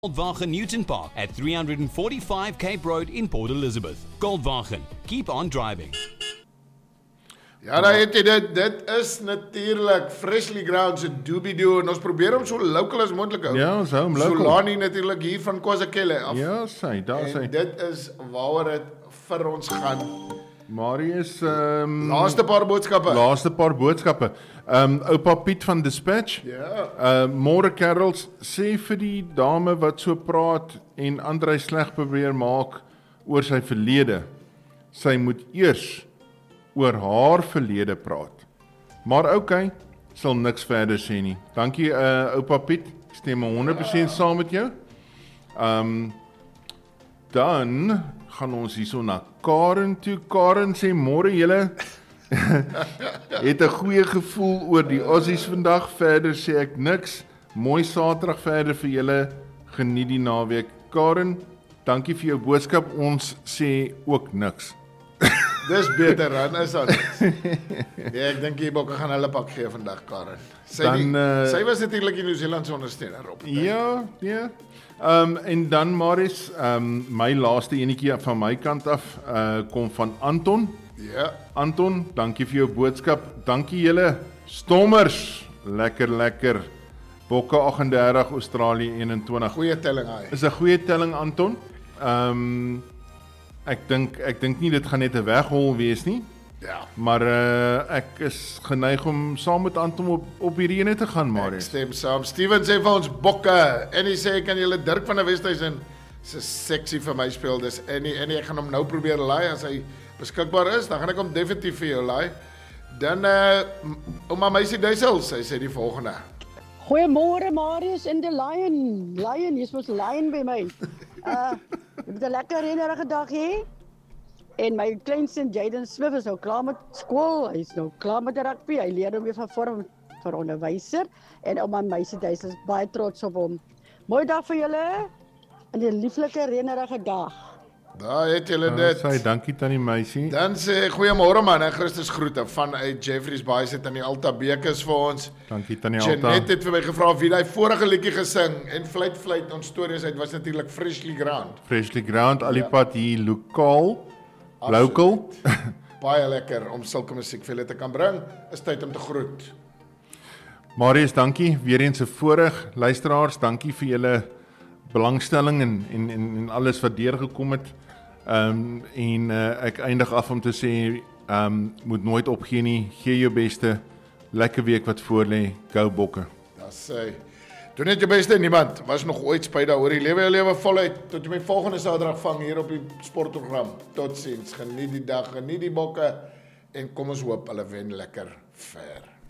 Goldwagen Newton Park at 345 Cape Road in Port Elizabeth. Goldwagen, keep on driving. Ja, daar het jy dit is natuurlijk Freshly Ground se doobie-doo en ons probeer hom so local as moontlik hou. Ja, ons hou hom local. Solani natuurlijk hier van KwaZulu af. Ja, daar en dit is waaroor het vir ons gaan. Marius, Laaste paar boodskappe. Oupa Piet van Dispatch. Ja. Môre Carols, sê vir die dame wat so praat en Andrei sleg probeer maak oor sy verlede. Sy moet eers oor haar verlede praat. Maar okay, sal niks verder sê nie. Dankie oupa Piet, ek stem 100% saam met jou. Dan gaan ons hierso na Karen toe. Karen sê môre julle het 'n goeie gevoel oor die Aussies vandag. Verder sê ek niks. Mooi Saterdag verder vir julle. Geniet die naweek. Karen, dankie vir jou boodskap. Ons sê ook niks. Dis beter dan is dat. Ja, ek dink die bokke gaan hulle pak gee vandag, Karen. Sy was natuurlik die Nieu-Seelandse ondersteuner op. Ja. En dan Marius, my laaste enetjie van my kant af kom van Anton. Ja. Anton, dankie vir jou boodskap. Dankie julle stommers. Lekker. Bokke 38, Australië 21. Goeie telling hy. Is 'n goeie telling, Anton. Ek dink nie dit gaan net 'n weghol wees nie. Ja. Maar ek is geneig om saam met Anton op hierdie ene te gaan, Marius. Ek stem saam. Steven sê vir ons bokke en hy sê kan julle Dirk van der Westhuizen se sexy vir my speel. Dis en ek gaan hom nou probeer laai as hy beskikbaar is, dan gaan ek hom definitief vir jou laai. Dan ouma Meisie Duisel, sy sê die volgende. Goeiemôre Marius en die Lion. Lion, jy's mos Lion by my. Ek het 'n lekker reënerige dag hê. En my kleinste Jaden Smith is nou klaar met skool. Hy's nou klaar met rugby. Hy leer hom weer van vorm vir onderwyser en ouma Meisie Duisel is baie trots op hom. Mooi dag vir julle en 'n lieflike reënerige dag. Daar het julle dit. Sy dankie tannie Meisie. Dan sê goeiemôre man, en Christus groete vanuit Jeffreys Bay sit aan die Alta Bekes vir ons. Dankie tannie Alta. Janet het vir my gevra wie daai vorige liedjie gesing en fluit ons stories uit was natuurlik Freshly Ground. Freshly Ground, alipad hier lokaal. Local. Baie lekker om sulke musiek vir julle te kan bring. Is tyd om te groet. Marius, dankie. Weer eens 'n voorreg. Luisteraars, dankie vir julle belangstelling en alles wat deurgekom het. Ek eindig af om te sê, moet nooit opgee nie. Gee jou beste. Lekker week wat voor lê. Go Bokke. Ja, sê. Doen net jou beste, niemand was nog ooit spyt daaroor. Lewe jou lewe voluit tot jy my volgende Saterdag vang hier op die sportprogram. Totsiens. Geniet die dag, geniet die Bokke en kom ons hoop hulle wen lekker ver.